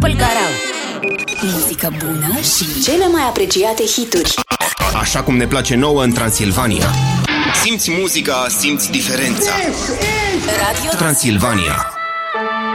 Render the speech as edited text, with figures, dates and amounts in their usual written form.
Pălgarau. Muzică bună și cele mai apreciate hituri. Așa cum ne place nouă în Transilvania. Simți muzica, simți diferența. Radio Transilvania.